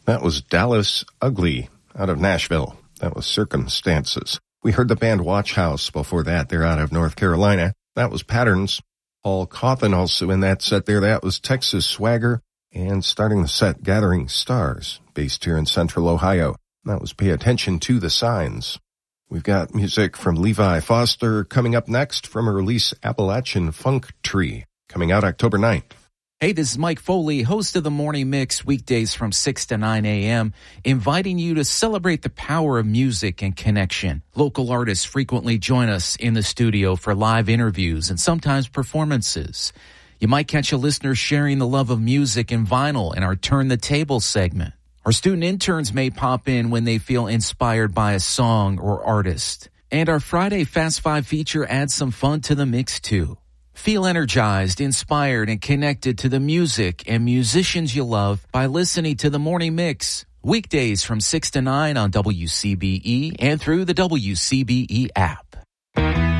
That was Dallas Ugly out of Nashville. That was Circumstances. We heard the band Watch House before that. They're out of North Carolina. That was Patterns. Paul Cawthon also in that set there. That was Texas Swagger. And starting the set, Gathering Stars, based here in Central Ohio. That was Pay Attention to the Signs. We've got music from Levi Foster coming up next from a release Appalachian Funk Tree, coming out October 9th. Hey, this is Mike Foley, host of the Morning Mix, weekdays from 6 to 9 a.m., inviting you to celebrate the power of music and connection. Local artists frequently join us in the studio for live interviews and sometimes performances. You might catch a listener sharing the love of music and vinyl in our Turn the Table segment. Our student interns may pop in when they feel inspired by a song or artist. And our Friday Fast Five feature adds some fun to the mix, too. Feel energized, inspired, and connected to the music and musicians you love by listening to The Morning Mix. Weekdays from 6 to 9 on WCBE and through the WCBE app.